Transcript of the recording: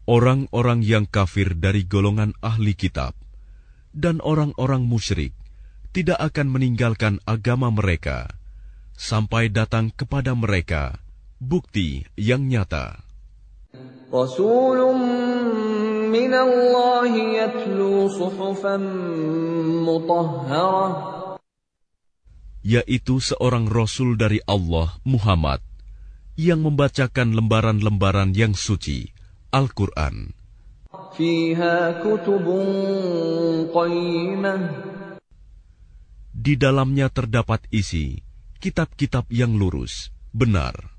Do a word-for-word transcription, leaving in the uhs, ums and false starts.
orang-orang yang kafir dari golongan ahli kitab dan orang-orang musyrik tidak akan meninggalkan agama mereka sampai datang kepada mereka bukti yang nyata. Rasulun minallahi yatlu suhufan mutahharah, yaitu seorang Rasul dari Allah, Muhammad, yang membacakan lembaran-lembaran yang suci, Al-Quran. Fiha kutubun qayyimah, di dalamnya terdapat isi kitab-kitab yang lurus, benar.